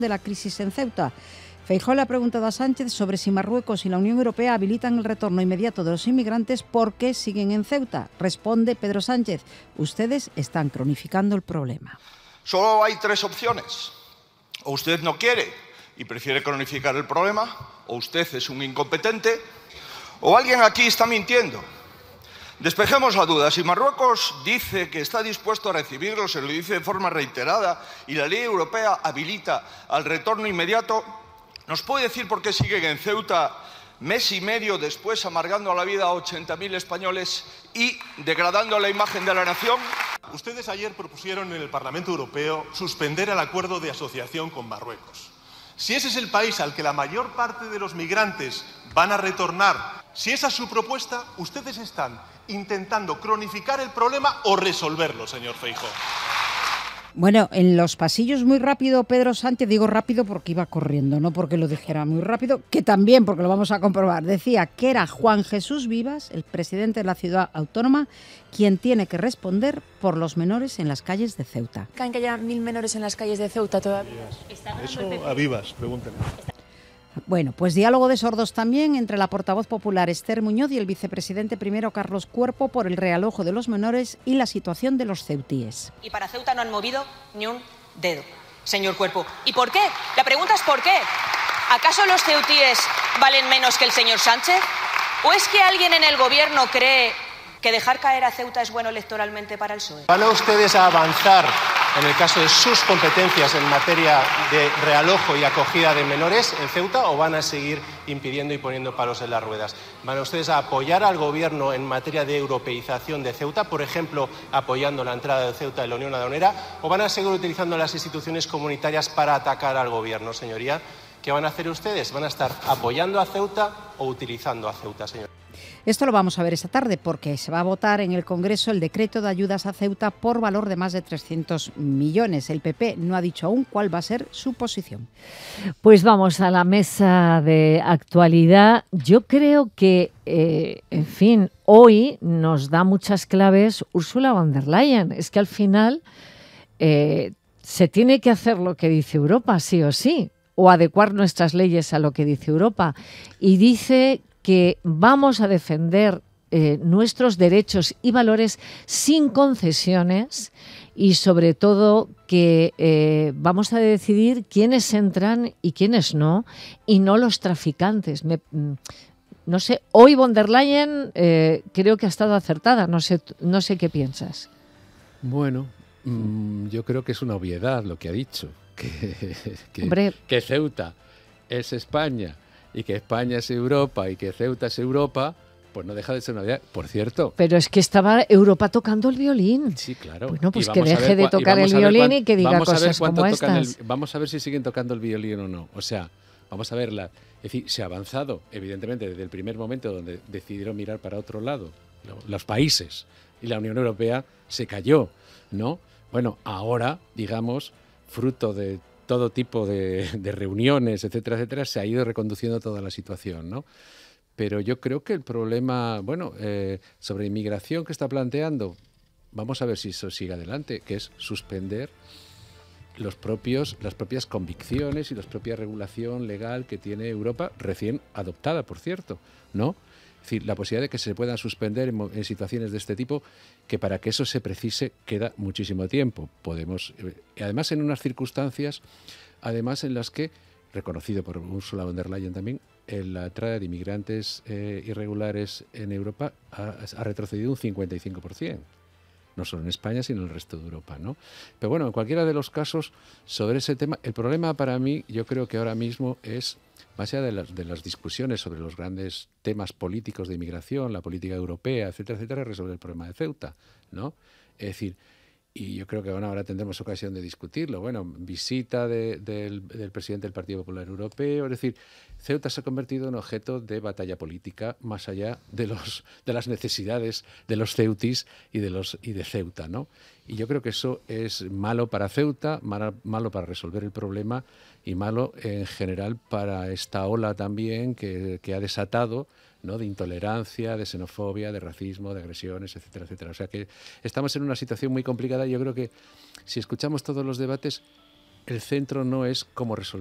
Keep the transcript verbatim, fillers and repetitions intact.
de la crisis en Ceuta. Feijóo le ha preguntado a Sánchez sobre si Marruecos y la Unión Europea habilitan el retorno inmediato de los inmigrantes, ¿por qué siguen en Ceuta? Responde Pedro Sánchez: ustedes están cronificando el problema. Solo hay tres opciones. O usted no quiere y prefiere cronificar el problema, o usted es un incompetente, o alguien aquí está mintiendo. Despejemos la duda. Si Marruecos dice que está dispuesto a recibirlos, se lo dice de forma reiterada, y la ley europea habilita al retorno inmediato, ¿nos puede decir por qué siguen en Ceuta mes y medio después, amargando la vida a ochenta mil españoles y degradando la imagen de la nación? Ustedes ayer propusieron en el Parlamento Europeo suspender el acuerdo de asociación con Marruecos. Si ese es el país al que la mayor parte de los migrantes van a retornar, si esa es su propuesta, ustedes están intentando cronificar el problema o resolverlo, señor Feijóo. Bueno, en los pasillos muy rápido Pedro Sánchez, digo rápido porque iba corriendo, no porque lo dijera muy rápido, que también, porque lo vamos a comprobar, decía que era Juan Jesús Vivas, el presidente de la ciudad autónoma, quien tiene que responder por los menores en las calles de Ceuta. ¿Creen que haya mil menores en las calles de Ceuta todavía? Eso a Vivas, pregúntenle. Bueno, pues diálogo de sordos también entre la portavoz popular Esther Muñoz y el vicepresidente primero Carlos Cuerpo por el realojo de los menores y la situación de los ceutíes. Y para Ceuta no han movido ni un dedo, señor Cuerpo. ¿Y por qué? La pregunta es ¿por qué? ¿Acaso los ceutíes valen menos que el señor Sánchez? ¿O es que alguien en el gobierno cree que dejar caer a Ceuta es bueno electoralmente para el P S O E? ¿Van a ustedes a avanzar en el caso de sus competencias en materia de realojo y acogida de menores en Ceuta o van a seguir impidiendo y poniendo palos en las ruedas? ¿Van a ustedes a apoyar al Gobierno en materia de europeización de Ceuta, por ejemplo, apoyando la entrada de Ceuta en la Unión Aduanera, o van a seguir utilizando las instituciones comunitarias para atacar al Gobierno, señoría? ¿Qué van a hacer ustedes? ¿Van a estar apoyando a Ceuta o utilizando a Ceuta, señor? Esto lo vamos a ver esta tarde porque se va a votar en el Congreso el decreto de ayudas a Ceuta por valor de más de trescientos millones. El P P no ha dicho aún cuál va a ser su posición. Pues vamos a la mesa de actualidad. Yo creo que, eh, en fin, hoy nos da muchas claves Ursula von der Leyen. Es que al final eh, se tiene que hacer lo que dice Europa, sí o sí, o adecuar nuestras leyes a lo que dice Europa. Y dice que vamos a defender eh, nuestros derechos y valores sin concesiones y sobre todo que eh, vamos a decidir quiénes entran y quiénes no, y no los traficantes. Me, no sé, hoy von der Leyen eh, creo que ha estado acertada, no sé, no sé qué piensas. Bueno, mmm, yo creo que es una obviedad lo que ha dicho, que, que, Hombre. que Ceuta es España y que España es Europa y que Ceuta es Europa, pues no deja de ser una idea. Por cierto... Pero es que estaba Europa tocando el violín. Sí, claro. Bueno, pues que deje de tocar el violín y que diga cosas como estas. El, vamos a ver si siguen tocando el violín o no. O sea, vamos a verla. Es decir, se ha avanzado, evidentemente, desde el primer momento donde decidieron mirar para otro lado los países y la Unión Europea se cayó, ¿no? Bueno, ahora, digamos, fruto de todo tipo de, de reuniones, etcétera, etcétera, se ha ido reconduciendo toda la situación, ¿no? Pero yo creo que el problema, bueno, eh, sobre inmigración que está planteando, vamos a ver si eso sigue adelante, que es suspender los propios, las propias convicciones y la propia regulación legal que tiene Europa, recién adoptada, por cierto, ¿no? Es decir, la posibilidad de que se puedan suspender en, en situaciones de este tipo, que para que eso se precise queda muchísimo tiempo. Podemos, eh, además en unas circunstancias, además en las que, reconocido por Ursula von der Leyen también, eh, la entrada de inmigrantes eh, irregulares en Europa ha, ha retrocedido un cincuenta y cinco por ciento. No solo en España, sino en el resto de Europa, ¿no? Pero bueno, en cualquiera de los casos, sobre ese tema, el problema para mí, yo creo que ahora mismo es, más allá de las, de las discusiones sobre los grandes temas políticos de inmigración, la política europea, etcétera, etcétera, resolver el problema de Ceuta, ¿no? Es decir, y yo creo que bueno, ahora tendremos ocasión de discutirlo. Bueno, visita de, de, del, del presidente del Partido Popular Europeo, es decir, Ceuta se ha convertido en objeto de batalla política más allá de los de las necesidades de los ceutis y de los y de Ceuta, ¿no? Y yo creo que eso es malo para Ceuta, malo, malo para resolver el problema y malo en general para esta ola también que, que ha desatado, ¿no? De intolerancia, de xenofobia, de racismo, de agresiones, etcétera, etcétera. O sea que estamos en una situación muy complicada y yo creo que si escuchamos todos los debates, El centro no es cómo resolver.